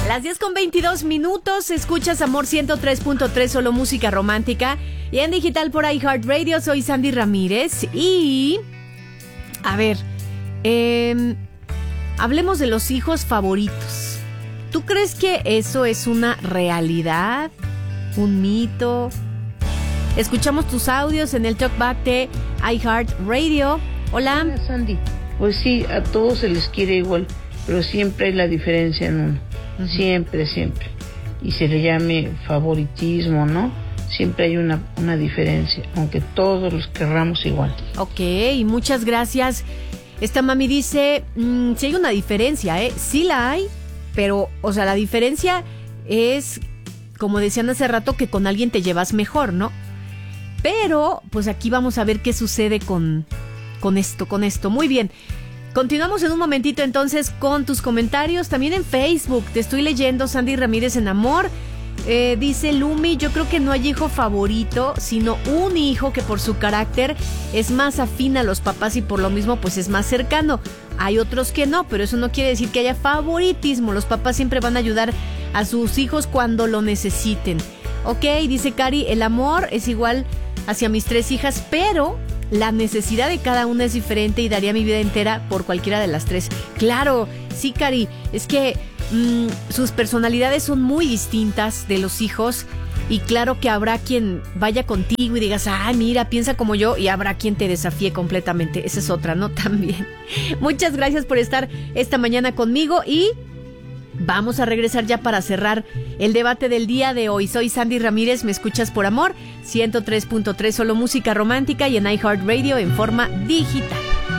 Las 10:22, escuchas Amor 103.3, solo música romántica. Y en digital por iHeartRadio, soy Sandy Ramírez. Y... a ver, hablemos de los hijos favoritos. ¿Tú crees que eso es una realidad? ¿Un mito? Escuchamos tus audios en el Talkback de iHeartRadio. Hola. Hola, Sandy. Pues sí, a todos se les quiere igual, pero siempre hay la diferencia en uno. Uh-huh. Siempre. Y se le llame favoritismo, ¿no? Siempre hay una diferencia, aunque todos los querramos igual. Ok, muchas gracias. Esta mami dice, sí hay una diferencia, sí la hay, pero, o sea, la diferencia es, como decían hace rato, que con alguien te llevas mejor, ¿no? Pero, pues aquí vamos a ver qué sucede con esto. Muy bien. Continuamos en un momentito entonces con tus comentarios. También en Facebook te estoy leyendo, Sandy Ramírez en Amor. Dice Lumi, yo creo que no hay hijo favorito, sino un hijo que por su carácter es más afín a los papás y por lo mismo pues es más cercano. Hay otros que no, pero eso no quiere decir que haya favoritismo. Los papás siempre van a ayudar a sus hijos cuando lo necesiten. Ok, dice Cari, el amor es igual hacia mis 3 hijas, pero la necesidad de cada una es diferente y daría mi vida entera por cualquiera de las 3. Claro, sí, Cari, es que sus personalidades son muy distintas de los hijos y claro que habrá quien vaya contigo y digas, mira, piensa como yo, y habrá quien te desafíe completamente. Esa es otra, ¿no? También. Muchas gracias por estar esta mañana conmigo y vamos a regresar ya para cerrar el debate del día de hoy. Soy Sandy Ramírez, me escuchas por Amor 103.3, solo música romántica y en iHeartRadio en forma digital.